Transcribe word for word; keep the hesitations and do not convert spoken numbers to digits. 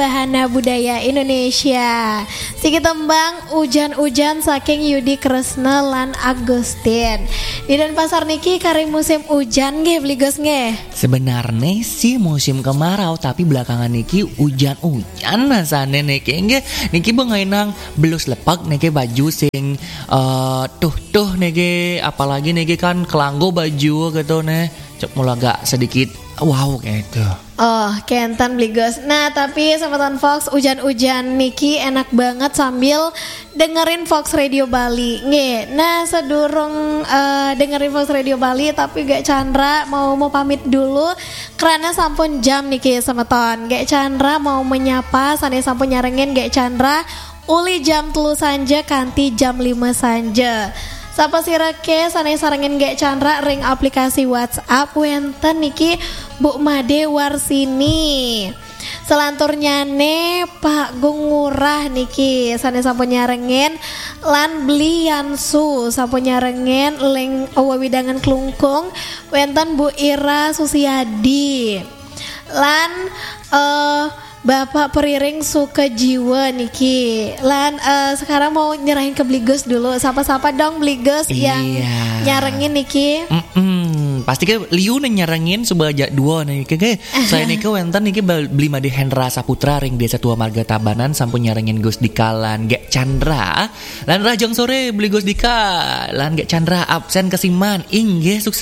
Bahana Budaya Indonesia. Siki tembang Ujan-ujan saking Yudi Kresna lan Agustin. Di Denpasar niki kari musim hujan nggih Bligos nggih. Sebenarnya sih musim kemarau, tapi belakangan niki hujan-hujan nasane niki nggih. Niki bengainang belus lepak niki baju sing uh, tuh tuh niki, apalagi niki kan kelanggo baju gitu nih. Cek mula agak sedikit wow gitu. Oh, kentan Bligos. Nah, tapi Sobat Fox, hujan-hujan niki enak banget sambil dengerin Fox Radio Bali. Nge. Nah, sedurung uh, dengerin Fox Radio Bali tapi gak Chandra mau mau pamit dulu karena sampun jam niki semeton. Gak Chandra mau menyapa sane sampun nyarengin gak Chandra uli jam telu sanja kanti jam lima sanja. Sapa sirake sanai sarengin gak Chandra ring aplikasi WhatsApp wenten niki Bu Made Warsini. Selanturnya ne Pak Gungurah niki sanai sampun nyarengin lan Bliansu sampun nyarengin ling wewidangan Klungkung wenten Bu Ira Susiadi. Lan eh uh, Bapak Periring Suka Jiwa niki. Lan uh, sekarang mau nyerahin ke Bligos dulu. Sapa-sapa dong Bligos iya. yang nyarengin niki. Mm-mm. Pasti ke Liu nyarengin sebagai dua nih. Kayak saya niki wenten niki beli made Hendra Saputra ring Desa Tua Marga Tabanan sampun nyarengin Gus Dikalan Gek Chandra. Lan rajang sore beli Gus Dika. Lan Gek Chandra absen kesiman. Inggih sukses